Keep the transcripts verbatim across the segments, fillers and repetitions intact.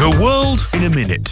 The world in a minute。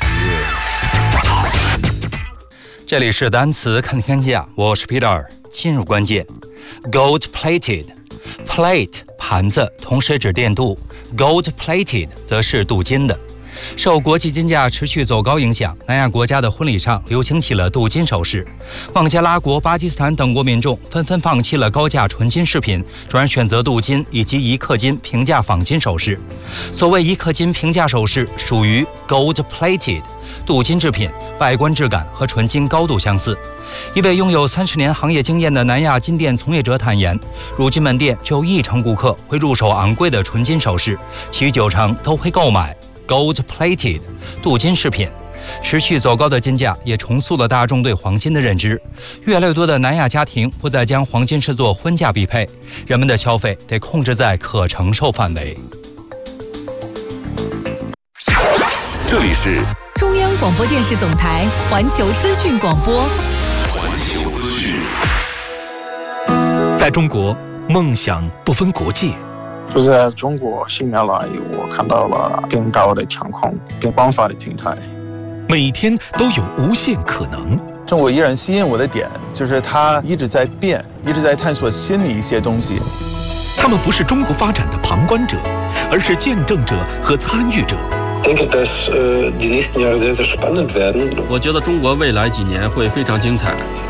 这里是单词看天下，我是 Peter。进入关键 ，gold plated。plate 盘子，同时指电镀 ，gold plated 则是镀金的。受国际金价持续走高影响，南亚国家的婚礼上流行起了镀金首饰。孟加拉国、巴基斯坦等国民众纷纷放弃了高价纯金饰品，转而选择镀金以及一克金平价仿金首饰。所谓一克金平价首饰属于 gold plated， 镀金制品，外观质感和纯金高度相似。一位拥有三十年行业经验的南亚金店从业者坦言，如今门店只有一成顾客会入手昂贵的纯金首饰，其余九成都会购买Gold plated 镀金饰品。持续走高的金价也重塑了大众对黄金的认知，越来越多的南亚家庭不再将黄金视作婚嫁必配，人们的消费得控制在可承受范围。 这里是中央广播电视总台环球资讯广播。 环球资讯。 在中国，梦想不分国界。 就在中国新年来，我看到了更高的天空、更广泛的平台。 每天都有无限可能。 中国依然吸引我的点，就是它一直在变，一直在探索新的一些东西。 他们不是中国发展的旁观者，而是见证者和参与者。 我觉得中国未来几年会非常精彩。